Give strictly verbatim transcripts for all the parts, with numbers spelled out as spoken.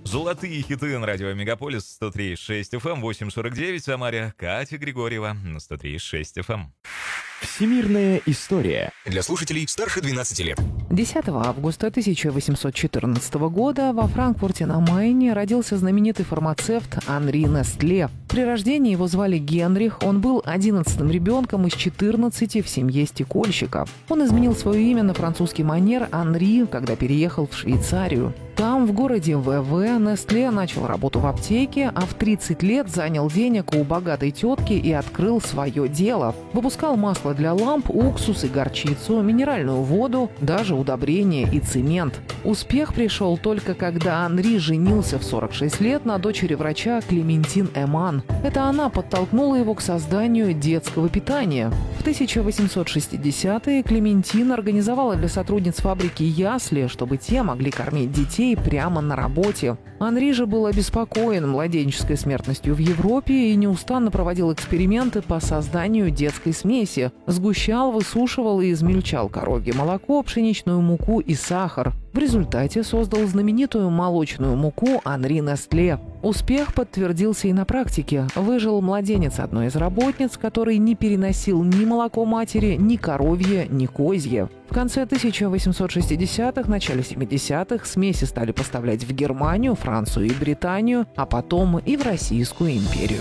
Золотые хиты на радио Мегаполис сто три и шесть эф эм, восемь сорок девять, Самаре, Катя Григорьева на сто три и шесть эф эм. Всемирная история. Для слушателей старше двенадцати лет. десятого августа тысяча восемьсот четырнадцатого года во Франкфурте на Майне родился знаменитый фармацевт Анри Нестле. При рождении его звали Генрих, он был одиннадцатым ребенком из четырнадцати в семье стекольщиков. Он изменил свое имя на французский манер Анри, когда переехал в Швейцарию. Там, в городе ВВ, Нестле начал работу в аптеке, а в тридцать лет занял денег у богатой тетки и открыл свое дело. Выпускал масло для ламп, уксус и горчицу, минеральную воду, даже удобрения и цемент. Успех пришел только когда Анри женился в сорок шесть лет на дочери врача Клементин Эман. Это она подтолкнула его к созданию детского питания. В тысяча восемьсот шестидесятые Клементин организовала для сотрудниц фабрики ясли, чтобы те могли кормить детей прямо на работе. Анри же был обеспокоен младенческой смертностью в Европе и неустанно проводил эксперименты по созданию детской смеси. Сгущал, высушивал и измельчал коровье молоко, пшеничную муку и сахар. В результате создал знаменитую молочную муку Анри Нестле. Успех подтвердился и на практике. Выжил младенец одной из работниц, который не переносил ни молоко матери, ни коровье, ни козье. В конце тысяча восемьсот шестидесятых, начале семидесятых смеси стали поставлять в Германию, Францию и Британию, а потом и в Российскую империю.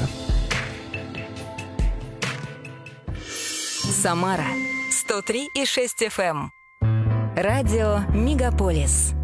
Самара сто три и шесть эф эм. Радио Мегаполис.